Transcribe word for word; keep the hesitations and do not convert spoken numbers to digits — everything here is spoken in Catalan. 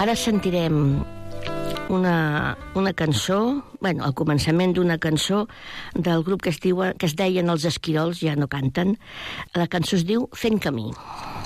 Ara sentirem una, una cançó, bueno, al començament d'una cançó del grup que es, diu, que es deien Els Esquirols, ja no canten. La cançó es diu Fent camí.